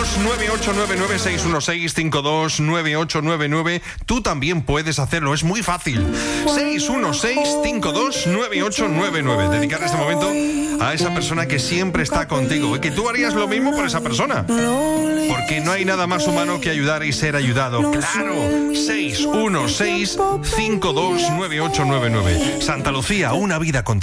616-529899. Tú también puedes hacerlo, es muy fácil. 616-529899. Dedicar este momento a esa persona que siempre está contigo y que tú harías lo mismo por esa persona. Porque no hay nada más humano que ayudar y ser ayudado. ¡Claro! 616-529899. Santa Lucía, una vida contigo.